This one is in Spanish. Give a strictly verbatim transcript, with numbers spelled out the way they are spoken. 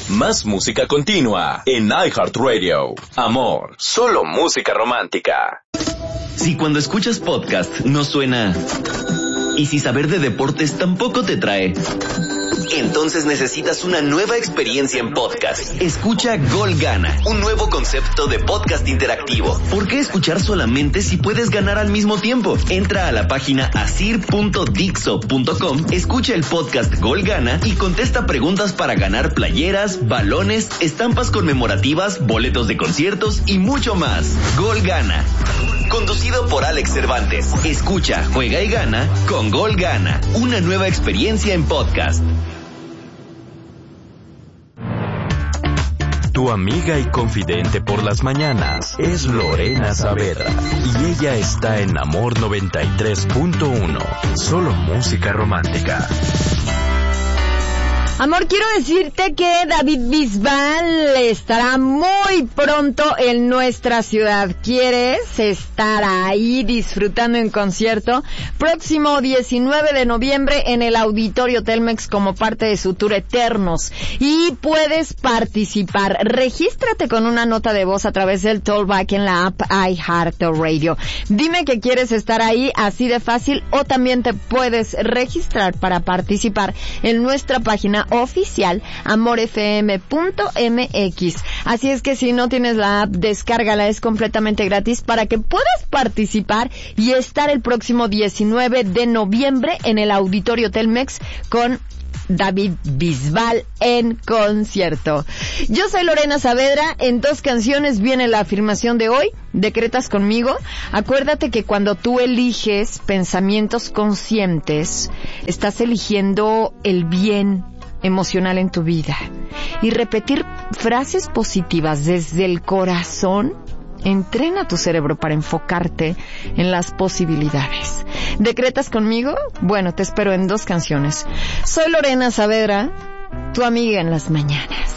Más música continua en iHeartRadio. Amor, solo música romántica. Si cuando escuchas podcast no suena, y si saber de deportes tampoco te trae, entonces necesitas una nueva experiencia en podcast. Escucha Gol Gana, un nuevo concepto de podcast interactivo. ¿Por qué escuchar solamente si puedes ganar al mismo tiempo? Entra a la página asir punto dixo punto com, escucha el podcast Gol Gana y contesta preguntas para ganar playeras, balones, estampas conmemorativas, boletos de conciertos y mucho más. Gol Gana, conducido por Alex Cervantes. Escucha, juega y gana con Gol Gana, una nueva experiencia en podcast. Tu amiga y confidente por las mañanas es Lorena Saavedra y ella está en Amor noventa y tres punto uno, solo música romántica. Amor, quiero decirte que David Bisbal estará muy pronto en nuestra ciudad. ¿Quieres estar ahí disfrutando en concierto? Próximo diecinueve de noviembre en el Auditorio Telmex como parte de su tour Eternos. Y puedes participar. Regístrate con una nota de voz a través del Tollback en la app iHeartRadio. Dime que quieres estar ahí, así de fácil, o también te puedes registrar para participar en nuestra página oficial amor f m punto m x. Así es que si no tienes la app, descárgala, es completamente gratis para que puedas participar y estar el próximo diecinueve de noviembre en el Auditorio Telmex con David Bisbal en concierto. Yo soy Lorena Saavedra. En dos canciones viene la afirmación de hoy. ¿Decretas conmigo? Acuérdate que cuando tú eliges pensamientos conscientes, estás eligiendo el bien emocional en tu vida. Y repetir frases positivas desde el corazón entrena tu cerebro para enfocarte en las posibilidades. ¿Decretas conmigo? Bueno, te espero en dos canciones. Soy Lorena Saavedra, tu amiga en las mañanas.